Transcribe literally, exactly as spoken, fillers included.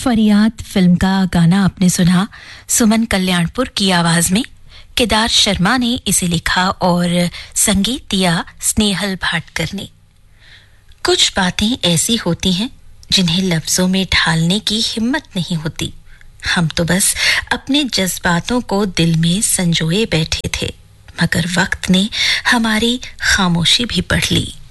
फरियाद फिल्म का गाना आपने सुना सुमन कल्याणपुर की आवाज में। केदार शर्मा ने इसे लिखा और संगीत दिया स्नेहल भाटकर ने। कुछ बातें ऐसी होती हैं जिन्हें लफ्जों में ढालने की हिम्मत नहीं होती। हम तो बस अपने जज्बातों को दिल में संजोए बैठे थे, मगर वक्त ने हमारी खामोशी भी पढ़ ली।